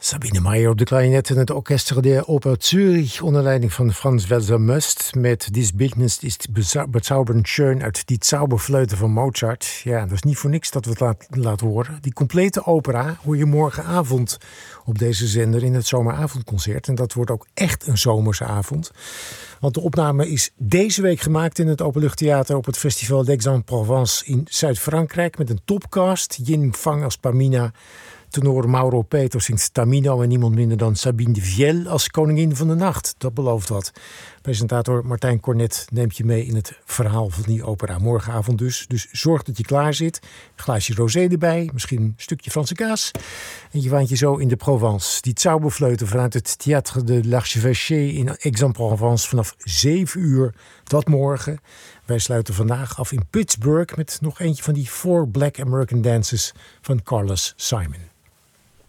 Sabine Meyer op de klarinet en het Orchester der Oper Zürich onder leiding van Franz Welser Möst met Dies Bildnis ist bezaubernd schön uit die Zauberfleuten van Mozart. Ja, dat is niet voor niks dat we het laten horen. Die complete opera hoor je morgenavond op deze zender in het zomeravondconcert. En dat wordt ook echt een zomerse avond. Want de opname is deze week gemaakt in het Openluchttheater op het Festival d'Aix-en-Provence in Zuid-Frankrijk met een topcast. Yin Fang als Pamina, tenor Mauro Peters in Tamino en niemand minder dan Sabine de Viel als koningin van de nacht. Dat belooft wat. Presentator Martijn Cornet neemt je mee in het verhaal van die opera. Morgenavond dus. Dus zorg dat je klaar zit. Een glaasje rosé erbij. Misschien een stukje Franse kaas. En je waant je zo in de Provence. Die zauberfleuten vanuit het Théâtre de l'Archevêché in Aix-en-Provence vanaf 7 uur. Dat morgen. Wij sluiten vandaag af in Pittsburgh met nog eentje van die 4 Black American Dances van Carlos Simon.